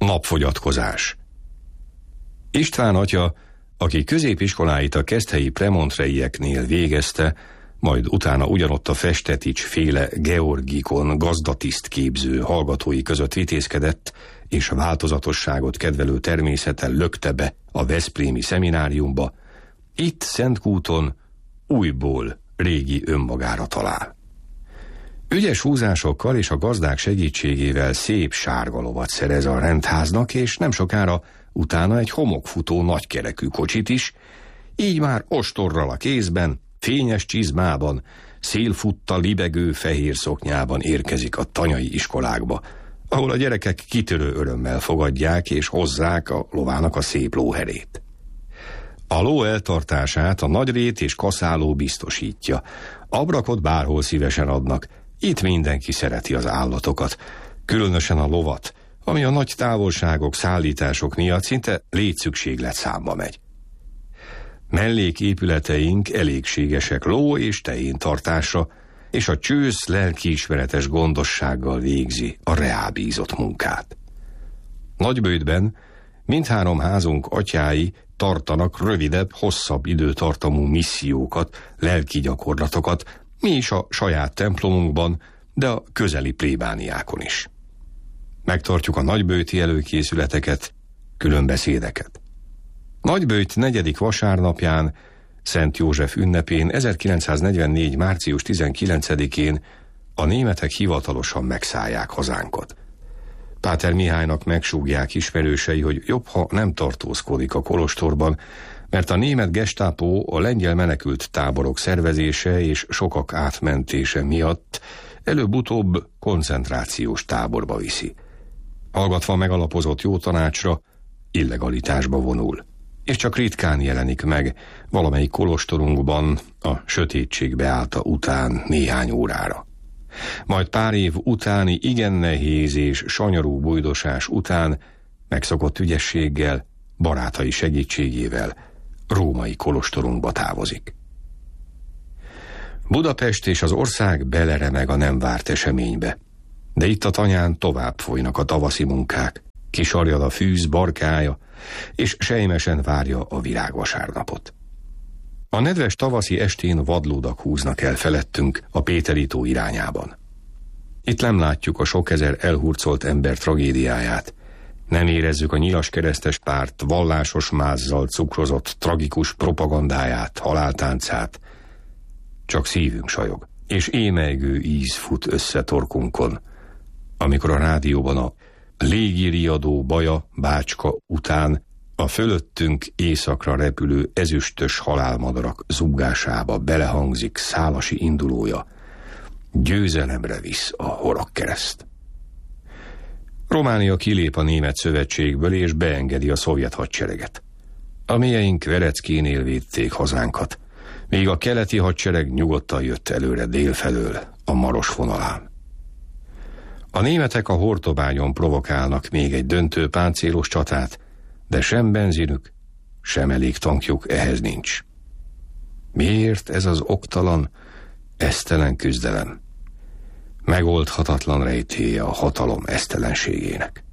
Napfogyatkozás. István atya, aki középiskoláit a keszthelyi premontreieknél végezte, majd utána ugyanott a Festetics féle Georgikon gazdatiszt képző hallgatói között vitézkedett, és a változatosságot kedvelő természettel lökte be a veszprémi szemináriumba, itt Szentkúton újból régi önmagára talál. Ügyes húzásokkal és a gazdák segítségével szép sárga lovat szerez a rendháznak, és nem sokára utána egy homokfutó nagykerekű kocsit is, így már ostorral a kézben, fényes csizmában, szélfutta libegő fehér szoknyában érkezik a tanyai iskolákba, ahol a gyerekek kitörő örömmel fogadják és hozzák a lovának a szép lóherét. A ló eltartását a nagyrét és kaszáló biztosítja. Abrakot bárhol szívesen adnak, itt mindenki szereti az állatokat, különösen a lovat, ami a nagy távolságok, szállítások miatt szinte létszükséglet számba megy. Melléképületeink elégségesek ló és tejéntartásra, és a csősz lelkiismeretes gondossággal végzi a reábízott munkát. Nagyböjtben mindhárom házunk atyái tartanak rövidebb, hosszabb időtartamú missziókat, lelki gyakorlatokat, mi is a saját templomunkban, de a közeli plébániákon is. Megtartjuk a nagyböjti előkészületeket, különbeszédeket. Nagyböjt 4. vasárnapján, Szent József ünnepén 1944. március 19-én a németek hivatalosan megszállják hazánkat. Páter Mihálynak megsúgják ismerősei, hogy jobb, ha nem tartózkodik a kolostorban, mert a német gestápó a lengyel menekült táborok szervezése és sokak átmentése miatt előbb-utóbb koncentrációs táborba viszi. Hallgatva megalapozott jó tanácsra, illegalitásba vonul, és csak ritkán jelenik meg valamelyik kolostorunkban a sötétség beállta után néhány órára. Majd pár év utáni igen nehéz és sanyarú bujdosás után megszokott ügyességgel, barátai segítségével római kolostorunkba távozik. Budapest és az ország beleremeg a nem várt eseménybe, de itt a tanyán tovább folynak a tavaszi munkák, kisarjad a fűz barkája, és sejmesen várja a virágvasárnapot. A nedves tavaszi estén vadlódak húznak el felettünk a Péteri tó irányában. Itt nem látjuk a sok ezer elhurcolt ember tragédiáját, nem érezzük a nyilas keresztes párt vallásos mázzal cukrozott tragikus propagandáját, haláltáncát, csak szívünk sajog, és émelygő íz fut össze torkunkon, amikor a rádióban a légiriadó Baja bácska után a fölöttünk északra repülő ezüstös halálmadarak zúgásába belehangzik Szálasi indulója, győzelemre visz a horogkereszt. Románia kilép a Német Szövetségből és beengedi a szovjet hadsereget. A mieink Vereckénél védték hazánkat, míg a keleti hadsereg nyugodtan jött előre délfelől, a Maros vonalán. A németek a Hortobányon provokálnak még egy döntő páncélos csatát, de sem benzinük, sem elég tankjuk ehhez nincs. Miért ez az oktalan, esztelen küzdelem? Megoldhatatlan rejtélye a hatalom esztelenségének.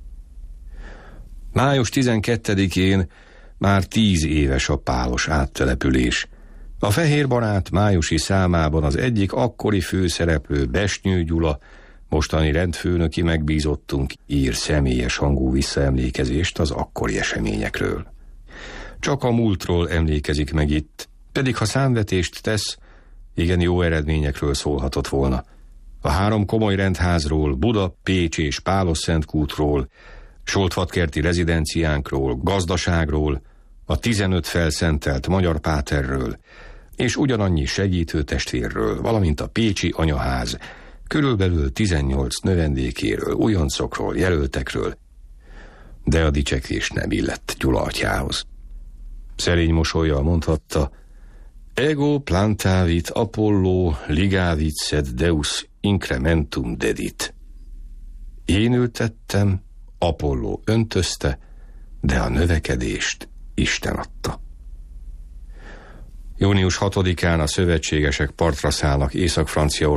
Május 12-én már 10 éves a pálos áttelepülés. A Fehér Barát májusi számában az egyik akkori főszereplő, Besnyő Gyula, mostani rendfőnöki megbízottunk ír személyes hangú visszaemlékezést az akkori eseményekről. Csak a múltról emlékezik meg itt, pedig ha számvetést tesz, igen jó eredményekről szólhatott volna. A 3 komoly rendházról, Buda, Pécs és Pálos-Szentkútról, Soltvatkerti rezidenciánkról, gazdaságról, a 15 felszentelt magyar páterről, és ugyanannyi segítő testvérről, valamint a pécsi anyaház, körülbelül 18 növendékéről, újoncokról, jelöltekről, de a dicsekvés nem illett Gyula atyához. Szerény mosollyal mondhatta: Ego plantavit Apollo ligavit sed Deus incrementum dedit. Én ültettem, Apollo öntözte, de a növekedést Isten adta. Június 6-án a szövetségesek partra szállnak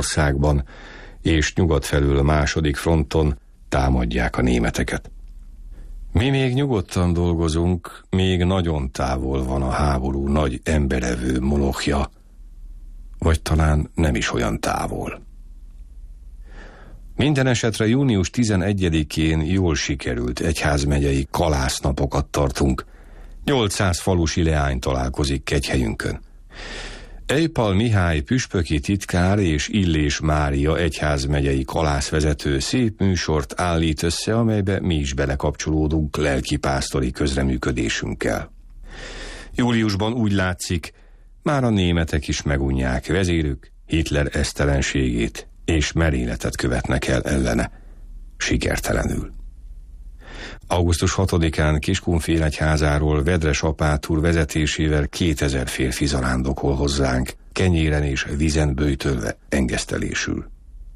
Észak-Franciaországban, és nyugat felül a második fronton támadják a németeket. Mi még nyugodtan dolgozunk, még nagyon távol van a háború nagy emberevő molochja, vagy talán nem is olyan távol. Minden esetre június 11-én jól sikerült egyházmegyei kalásznapokat tartunk. 800 falusi leány találkozik kegyhelyünkön. Ejpal Mihály püspöki titkár és Illés Mária egyházmegyei kalászvezető szép műsort állít össze, amelybe mi is belekapcsolódunk lelkipásztori közreműködésünkkel. Júliusban úgy látszik, már a németek is megunják vezérük Hitler esztelenségét, és merényletet követnek el ellene, sikertelenül. Augusztus 6-án Kiskunfélegyházáról Vedres apátúr vezetésével 2000 férfi zarándokol hozzánk, kenyéren és vízen böjtölve engesztelésül.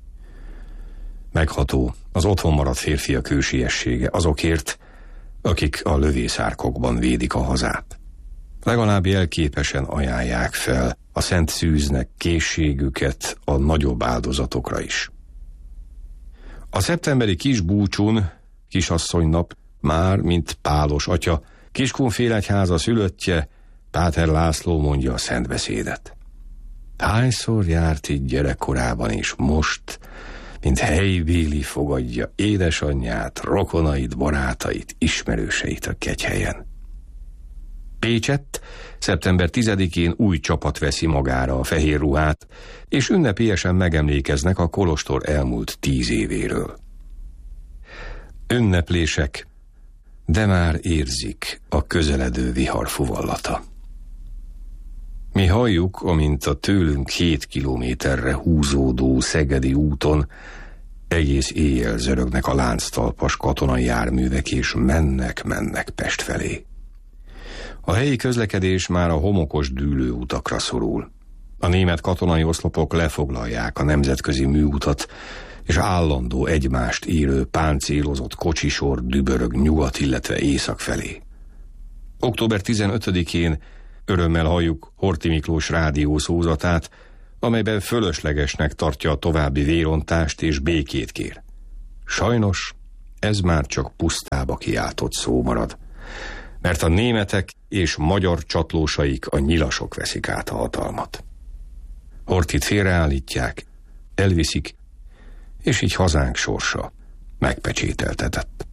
Megható az otthon maradt férfiak hősiessége azokért, akik a lövészárkokban védik a hazát. Legalább jelképesen ajánlják fel a Szent Szűznek készségüket a nagyobb áldozatokra is. A szeptemberi kis búcsun, kisasszonynap, már, mint Pálos atya, Kiskunfélegyháza szülöttje, Páter László mondja a szentbeszédet. Hányszor járt itt gyerekkorában, és most, mint helybéli fogadja édesanyját, rokonait, barátait, ismerőseit a Kegyhelyen. Pécsett szeptember 10-én új csapat veszi magára a fehér ruhát, és ünnepélyesen megemlékeznek a kolostor elmúlt 10 évéről. Ünneplések, de már érzik a közeledő vihar fuvallata. Mi halljuk, amint a tőlünk 7 kilométerre húzódó Szegedi úton egész éjjel zörögnek a lánctalpas katonai járművek, és mennek Pest felé. A helyi közlekedés már a homokos dűlőutakra szorul. A német katonai oszlopok lefoglalják a nemzetközi műutat, és állandó egymást érő páncélozott kocsisor dübörög nyugat, illetve észak felé. Október 15-én örömmel halljuk Horthy Miklós rádiószózatát, amelyben fölöslegesnek tartja a további vérontást és békét kér. Sajnos ez már csak pusztába kiáltott szó marad, mert a németek és magyar csatlósaik, a nyilasok veszik át a hatalmat. Horthyt félreállítják, elviszik, és így hazánk sorsa megpecsételtetett.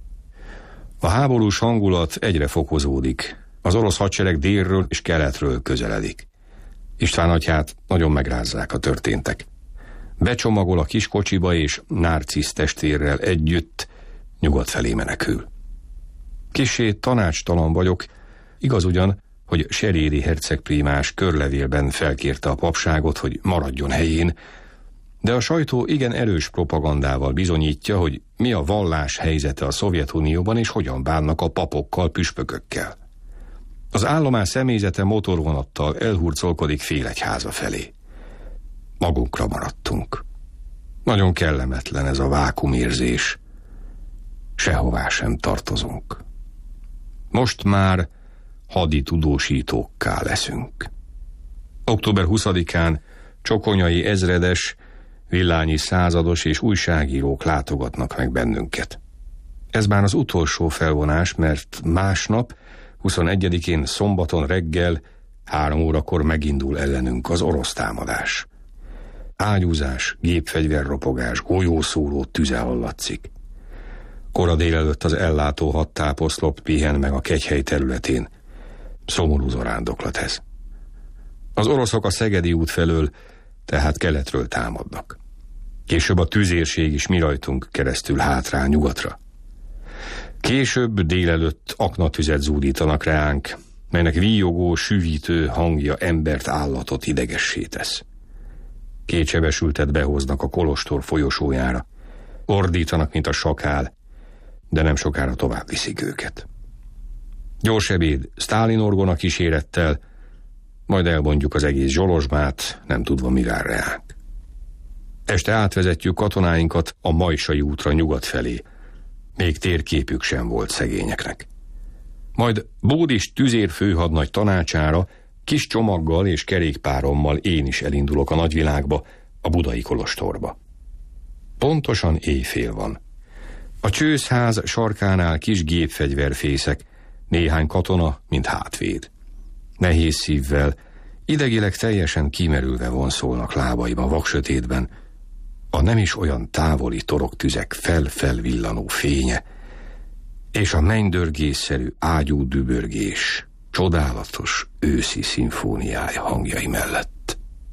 A háborús hangulat egyre fokozódik, az orosz hadsereg délről és keletről közeledik. István atyát nagyon megrázzák a történtek. Becsomagol a kis kocsiba, és Narcisz testvérrel együtt nyugat felé menekül. Kissé tanácstalan vagyok, igaz ugyan, hogy Serédi hercegprímás körlevélben felkérte a papságot, hogy maradjon helyén, de a sajtó igen erős propagandával bizonyítja, hogy mi a vallás helyzete a Szovjetunióban, és hogyan bánnak a papokkal, püspökökkel. Az állomás személyzete motorvonattal elhurcolkodik Félegyháza felé. Magunkra maradtunk. Nagyon kellemetlen ez a vákumérzés. Sehová sem tartozunk. Most már hadi tudósítókká leszünk. Október 20-án Csokonyai ezredes, Villányi százados és újságírók látogatnak meg bennünket. Ez már az utolsó felvonás, mert másnap, 21-én szombaton reggel 3 órakor megindul ellenünk az orosz támadás. Ágyúzás, gépfegyverropogás, golyószóró tüze hallatszik. Kora délelőtt az ellátó hadtáposzlop pihen meg a Kegyhely területén. Szomorú zarándoklat ez. Az oroszok a Szegedi út felől, tehát keletről támadnak. Később a tüzérség is mi rajtunk keresztül hátrál nyugatra. Később délelőtt aknatüzet zúdítanak reánk, melynek víjogó, süvítő hangja embert, állatot idegessé tesz. 2 sebesültet behoznak a kolostor folyosójára. Ordítanak, mint a sakál, de nem sokára tovább viszik őket. Gyors ebéd Sztálin orgona kísérettel, majd elbontjuk az egész Zsolozsmát, nem tudva mi vár reánk. Este átvezetjük katonáinkat a Majsai útra nyugat felé. Még térképük sem volt szegényeknek. Majd Bódis tüzérfőhadnagy tanácsára kis csomaggal és kerékpárommal én is elindulok a nagyvilágba, a budai kolostorba. Pontosan éjfél van. A csőszház sarkánál kis gépfegyverfészek, néhány katona, mint hátvéd. Nehéz szívvel, idegileg teljesen kimerülve vonszolnak lábaim a vaksötétben, a nem is olyan távoli toroktüzek fel-felvillanó fénye, és a mennydörgésszerű ágyú dübörgés csodálatos őszi szimfóniája hangjai mellett.